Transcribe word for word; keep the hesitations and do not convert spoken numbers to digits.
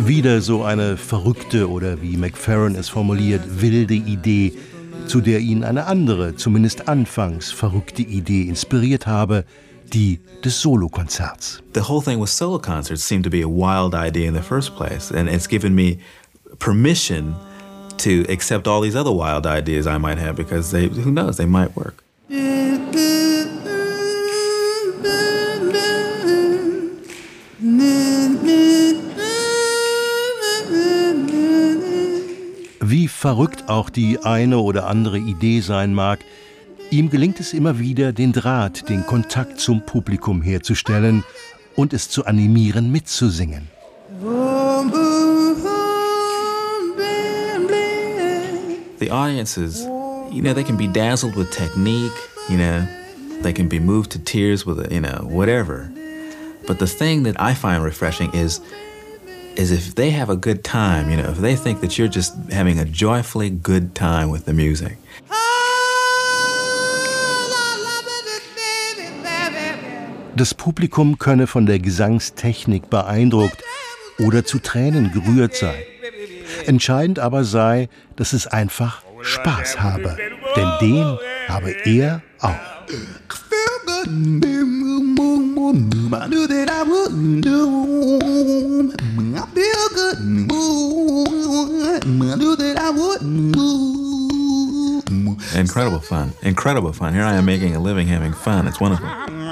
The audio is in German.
Wieder so eine verrückte oder, wie McFerrin es formuliert, wilde Idee, zu der ihn eine andere, zumindest anfangs verrückte Idee inspiriert habe, die des Solokonzerts. The whole thing with solo concerts seemed to be a wild idea in the first place, and it's given me permission to accept all these other wild ideas I might have, because they, who knows, they might work. Wie verrückt auch die eine oder andere Idee sein mag, ihm gelingt es immer wieder, den Draht, den Kontakt zum Publikum herzustellen und es zu animieren, mitzusingen. The audiences, you know, they can be dazzled with technique, you know, they can be moved to tears with, you know, whatever. But the thing that I find refreshing is is if they have a good time, you know, if they think that you're just having a joyfully good time with the music. Das Publikum könne von der Gesangstechnik beeindruckt oder zu Tränen gerührt sein. Entscheidend aber sei, dass es einfach Spaß habe, denn den habe er auch. Incredible fun, incredible fun. Here I am making a living, having fun. It's wonderful.